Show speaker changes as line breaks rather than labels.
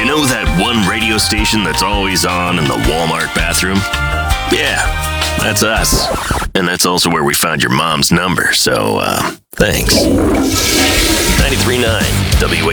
Know that one radio station that's always on in the Walmart bathroom? Yeah, that's us. And that's also where we found your mom's number, so, thanks. 93.9 WA.